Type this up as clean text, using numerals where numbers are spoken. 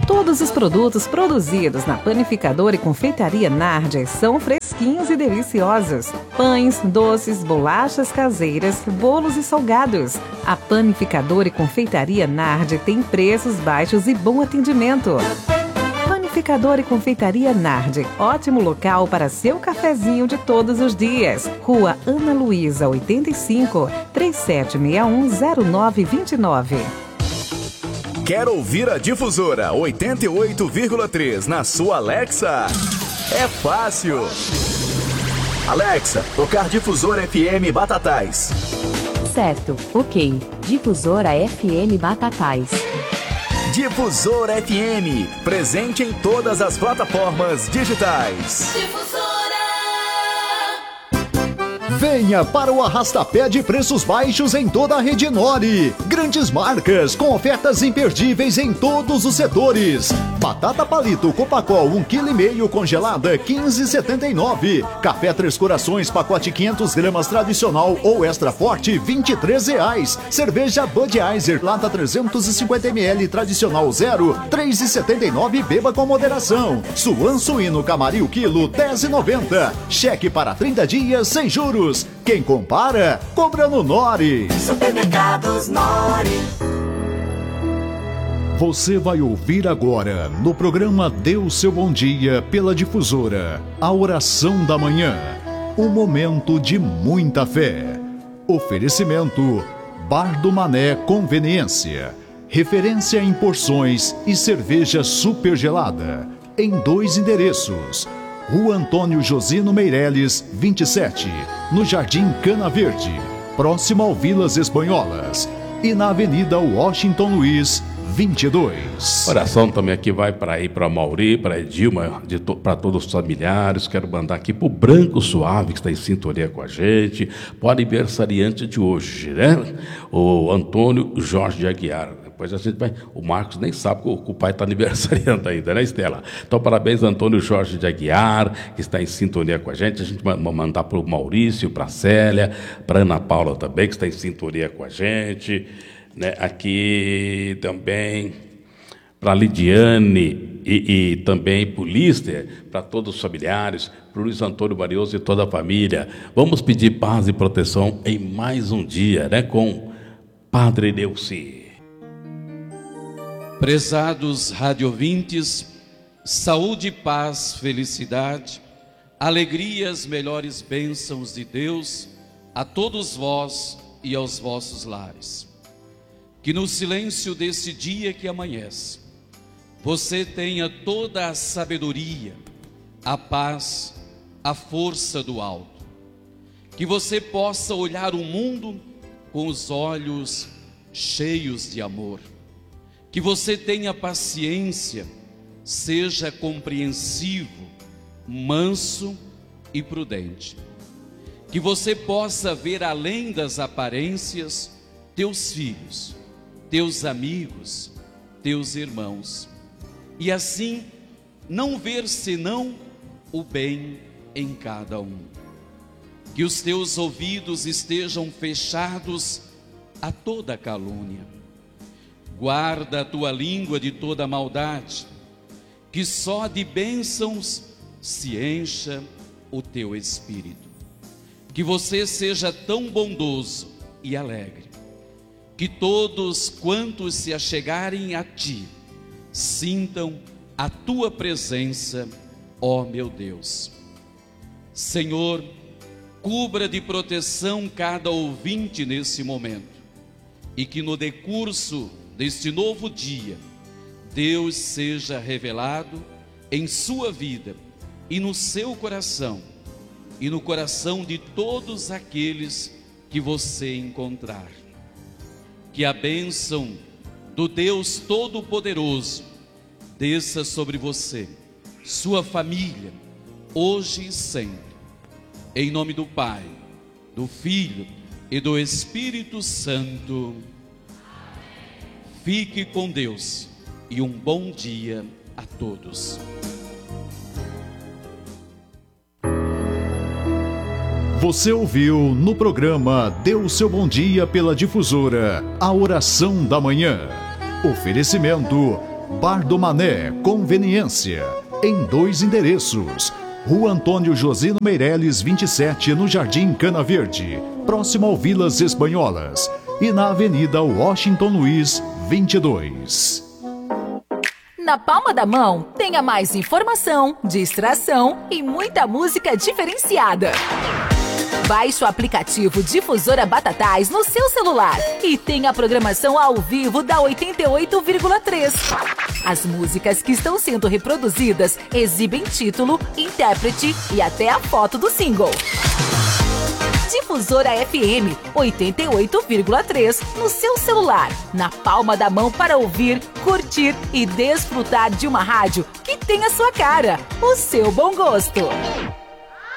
Todos os produtos produzidos na Panificadora e Confeitaria Nardi são fresquinhos e deliciosos. Pães, doces, bolachas caseiras, bolos e salgados. A Panificadora e Confeitaria Nardi tem preços baixos e bom atendimento. Panificadora e Confeitaria Nardi, ótimo local para seu cafezinho de todos os dias. Rua Ana Luísa, 85, 37610929. Quer ouvir a Difusora 88,3 na sua Alexa? É fácil. Alexa, tocar Difusora FM Batatais. Certo, ok. Difusora FM Batatais. Difusora FM, presente em todas as plataformas digitais. Difusora! Venha para o arrastapé de preços baixos em toda a rede Nori. Grandes marcas com ofertas imperdíveis em todos os setores. Batata palito Copacol 1,5 kg congelada 15,79. Café Três Corações pacote 500 gramas tradicional ou extra forte R$23. Cerveja Budweiser lata 350 ml tradicional 0 3,79. Beba com moderação. Suan suíno Camaril quilo 10,90. Cheque para 30 dias sem juros. Quem compara, compra no Nori. Supermercados Nori. Você vai ouvir agora, no programa Dê Seu Bom Dia pela Difusora, a oração da manhã. Um momento de muita fé. Oferecimento Bar do Mané Conveniência. Referência em porções e cerveja super gelada. Em 2 endereços. Rua Antônio Josino Meireles, 27, no Jardim Cana Verde, próximo ao Vilas Espanholas, e na Avenida Washington Luiz, 22. Oração também aqui vai para aí para Mauri, para Edilma, para todos os familiares. Quero mandar aqui para o Branco Suave, que está em sintonia com a gente, para o aniversariante de hoje, né? O Antônio Jorge de Aguiar. Depois a gente vai. O Marcos nem sabe que o pai está aniversariando ainda, né, Estela? Então, parabéns, Antônio Jorge de Aguiar, que está em sintonia com a gente. A gente vai mandar para o Maurício, para a Célia, para a Ana Paula também, que está em sintonia com a gente. Né? Aqui também para a Lidiane e também para o Lister, para todos os familiares, para o Luiz Antônio Marioso e toda a família. Vamos pedir paz e proteção em mais um dia, né, com Padre Neuci. Prezados radiovintes, saúde, paz, felicidade, alegrias, melhores bênçãos de Deus a todos vós e aos vossos lares. Que no silêncio desse dia que amanhece, você tenha toda a sabedoria, a paz, a força do alto. Que você possa olhar o mundo com os olhos cheios de amor. Que você tenha paciência, seja compreensivo, manso e prudente. Que você possa ver além das aparências teus filhos, teus amigos, teus irmãos. E assim não ver senão o bem em cada um. Que os teus ouvidos estejam fechados a toda calúnia. Guarda a tua língua de toda maldade, que só de bênçãos se encha o teu espírito. Que você seja tão bondoso e alegre, que todos quantos se achegarem a ti, sintam a tua presença, ó meu Deus. Senhor, cubra de proteção cada ouvinte nesse momento, e que no decurso deste novo dia, Deus seja revelado em sua vida e no seu coração, e no coração de todos aqueles que você encontrar. Que a bênção do Deus Todo-Poderoso desça sobre você, sua família, hoje e sempre. Em nome do Pai, do Filho e do Espírito Santo. Fique com Deus e um bom dia a todos. Você ouviu no programa Dê o Seu Bom Dia pela Difusora, a oração da manhã. Oferecimento Bar do Mané, conveniência, em 2 endereços. Rua Antônio Josino Meireles, 27, no Jardim Cana Verde, próximo ao Vilas Espanholas. E na Avenida Washington Luiz, 22. Na palma da mão, tenha mais informação, distração e muita música diferenciada. Baixe o aplicativo Difusora Batatais no seu celular e tenha a programação ao vivo da 88,3. As músicas que estão sendo reproduzidas exibem título, intérprete e até a foto do single. Difusora FM 88,3 no seu celular, na palma da mão para ouvir, curtir e desfrutar de uma rádio que tem a sua cara, o seu bom gosto.